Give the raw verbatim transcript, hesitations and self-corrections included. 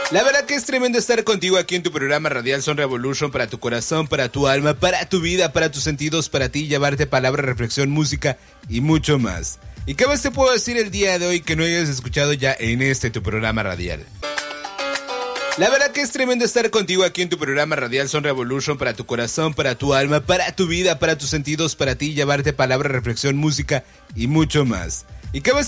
La verdad que es tremendo estar contigo aquí en tu programa radial Son Revolution, para tu corazón, para tu alma, para tu vida, para tus sentidos, para ti, llevarte palabra, reflexión, música y mucho más. ¿Y qué más te puedo decir el día de hoy que no hayas escuchado ya en este tu programa radial? La verdad que es tremendo estar contigo aquí en tu programa radial Son Revolution, para tu corazón, para tu alma, para tu vida, para tus sentidos, para ti, llevarte palabra, reflexión, música y mucho más. ¿Y qué más